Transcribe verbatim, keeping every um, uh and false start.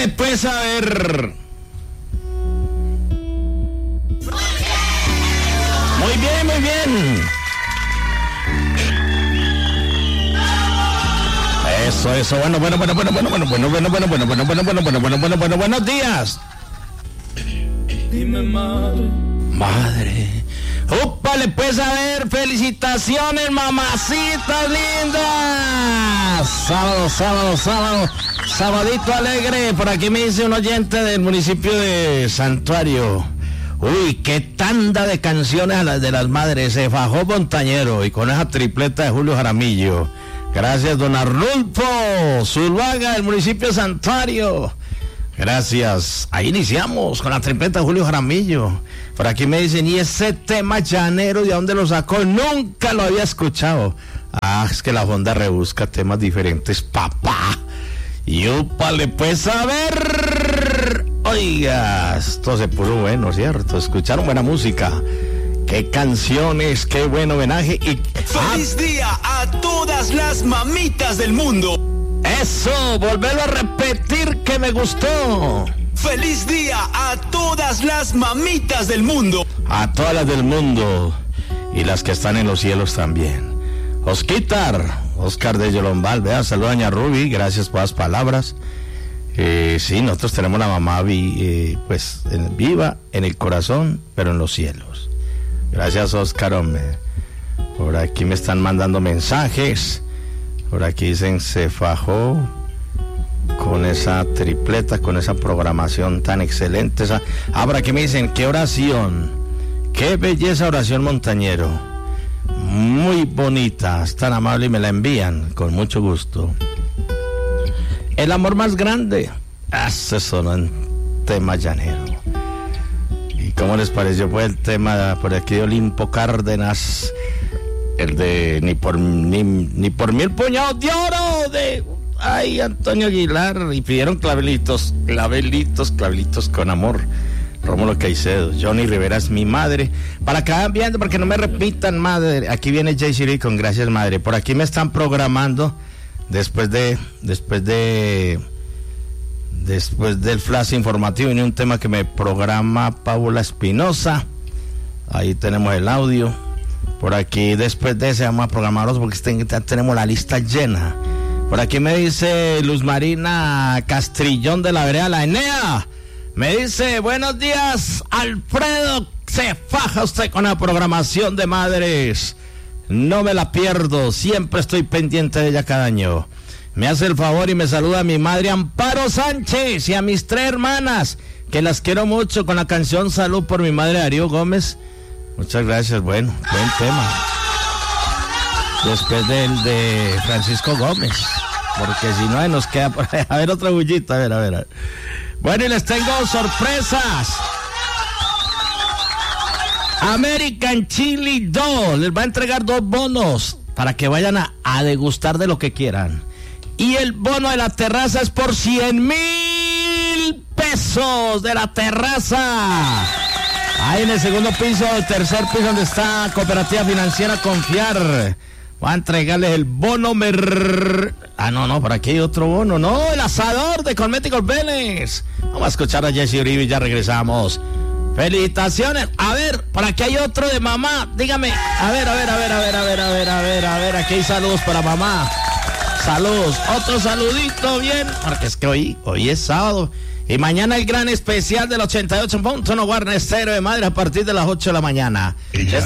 Úpale pues a ver. Muy bien, muy bien. Eso, eso, bueno, bueno, bueno, bueno, bueno, bueno, bueno, bueno, bueno, bueno, bueno, bueno, bueno, bueno, bueno, bueno, bueno, buenos días. Dime, madre. Madre. Úpale pues a ver, felicitaciones, mamacitas lindas. Sábado, sábado, sábado, sabadito alegre. Por aquí me dice un oyente del municipio de Santuario. Uy, qué tanda de canciones a las de las madres. Se fajó Montañero y con esa tripleta de Julio Jaramillo. Gracias, don Arnulfo Zuluaga, del municipio de Santuario. Gracias. Ahí iniciamos con la tripleta de Julio Jaramillo. Por aquí me dicen, ¿y ese tema llanero de dónde lo sacó? Nunca lo había escuchado. Ah, es que la Honda rebusca temas diferentes, papá. Y úpale, pues a ver. Oiga, esto se puso bueno, ¿cierto? Escucharon buena música. Qué canciones, qué buen homenaje. Y ¡feliz ah, día a todas las mamitas del mundo! Eso, volverlo a repetir que me gustó. ¡Feliz día a todas las mamitas del mundo! A todas las del mundo y las que están en los cielos también. Osquitar, Oscar de Yolombal, vea, saluda a doña Ruby, gracias por las palabras. Eh, sí, nosotros tenemos la mamá vi, eh, pues en, viva en el corazón, pero en los cielos. Gracias, Oscar, hombre. Por aquí me están mandando mensajes. Por aquí dicen, se fajó con esa tripleta, con esa programación tan excelente. Esa... Ah, por aquí me dicen, qué oración, qué belleza oración, Montañero. Muy bonita, es tan amable y me la envían con mucho gusto. El amor más grande. Ah, eso sonó en tema llanero. ¿Y cómo les pareció pues el tema por aquí de Olimpo Cárdenas? El de ni por ni, ni por mil puñados de oro de ay Antonio Aguilar, y pidieron clavelitos, clavelitos, clavelitos con amor. Rómulo Caicedo, Johnny Rivera es mi madre. Para que vayan viendo, porque no me repitan, madre. Aquí viene Jay Siri con gracias, madre. Por aquí me están programando después de después de después del flash informativo, y un tema que me programa Paula Espinosa. Ahí tenemos el audio. Por aquí después de ese vamos a programarlos porque ya tenemos la lista llena. Por aquí me dice Luz Marina Castrillón de la vereda La Enea. Me dice, buenos días, Alfredo, se faja usted con la programación de madres. No me la pierdo, siempre estoy pendiente de ella cada año. Me hace el favor y me saluda a mi madre Amparo Sánchez y a mis tres hermanas, que las quiero mucho, con la canción Salud por mi madre Darío Gómez. Muchas gracias, bueno, buen tema. Después del de Francisco Gómez, porque si no nos queda por ahí. A ver, otra bullita, a ver, a ver, a ver. Bueno, y les tengo sorpresas. American Chili dos les va a entregar dos bonos para que vayan a, a degustar de lo que quieran. Y el bono de la terraza es por cien mil pesos de la terraza. Ahí en el segundo piso, el tercer piso, donde está Cooperativa Financiera Confiar. Va a entregarles el bono mer... Ah, no, no, por aquí hay otro bono. No, el asador de Cosméticos Vélez. Vamos a escuchar a Jesse Uribe y ya regresamos. Felicitaciones. A ver, por aquí hay otro de mamá. Dígame. A ver, a ver, a ver, a ver, a ver, a ver, a ver, a ver. Aquí hay saludos para mamá. Saludos. Otro saludito, bien. Porque es que hoy, hoy es sábado. Y mañana el gran especial del ochenta y ocho punto uno Guarna Estéreo de Madre a partir de las ocho de la mañana.